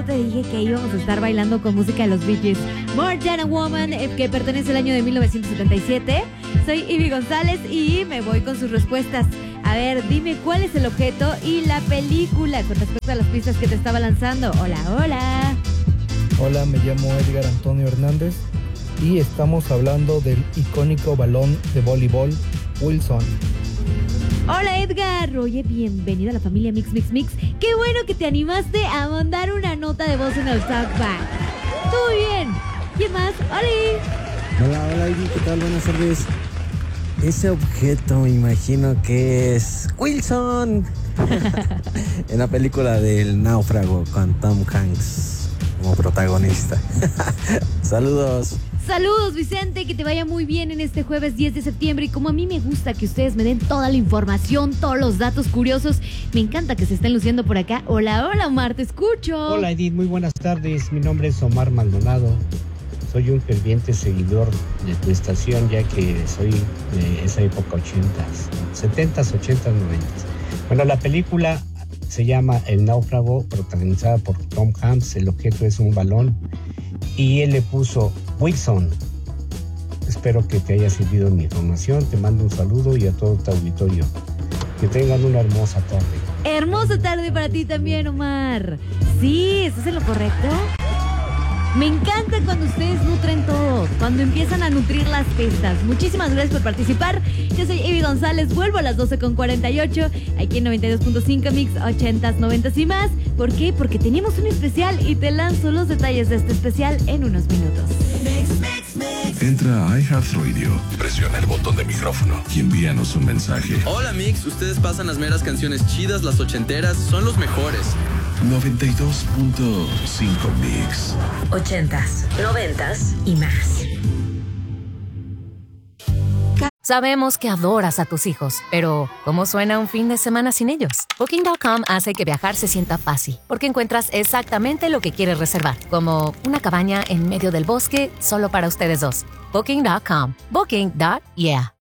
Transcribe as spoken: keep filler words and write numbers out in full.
no te dije que íbamos a estar bailando con música de los Bee Gees? More Than a Woman, eh, que pertenece al año de mil novecientos setenta y siete. Soy Ivy González y me voy con sus respuestas. A ver, dime cuál es el objeto y la película con respecto a las pistas que te estaba lanzando. Hola, hola. Hola, me llamo Edgar Antonio Hernández y estamos hablando del icónico balón de voleibol Wilson. Hola Edgar, oye, bienvenido a la familia Mix Mix Mix. Qué bueno que te animaste a mandar una nota de voz en el Talkback. Muy bien. ¿Quién más? ¡Hola! Hola, hola Ivy, ¿qué tal? Buenas tardes. Ese objeto me imagino que es Wilson. En la película del náufrago con Tom Hanks como protagonista. Saludos. Saludos Vicente, que te vaya muy bien en este jueves diez de septiembre. Y como a mí me gusta que ustedes me den toda la información, todos los datos curiosos, me encanta que se estén luciendo por acá. Hola, hola Omar, te escucho. Hola Edith, muy buenas tardes. Mi nombre es Omar Maldonado. Soy un ferviente seguidor de tu estación, ya que soy de esa época ochentas, setentas, ochentas, noventas. Bueno, la película se llama El náufrago, protagonizada por Tom Hanks. El objeto es un balón y él le puso Wilson. Espero que te haya servido mi información. Te mando un saludo y a todo tu auditorio. Que tengan una hermosa tarde. Hermosa tarde para ti también, Omar. Sí, ¿estás en lo correcto? Me encanta cuando ustedes nutren todo, cuando empiezan a nutrir las pistas. Muchísimas gracias por participar. Yo soy Ivy González, vuelvo a las doce con cuarenta y ocho, aquí en noventa y dos punto cinco Mix, ochentas, noventas y más. ¿Por qué? Porque teníamos un especial y te lanzo los detalles de este especial en unos minutos. Entra a iHeartRadio, presiona el botón de micrófono y envíanos un mensaje. Hola Mix, ustedes pasan las meras canciones chidas, las ochenteras, son los mejores. noventa y dos punto cinco Mix. Ochentas, noventas y más. Sabemos que adoras a tus hijos, pero ¿cómo suena un fin de semana sin ellos? Booking punto com hace que viajar se sienta fácil, porque encuentras exactamente lo que quieres reservar, como una cabaña en medio del bosque solo para ustedes dos. Booking punto com. Booking. Yeah.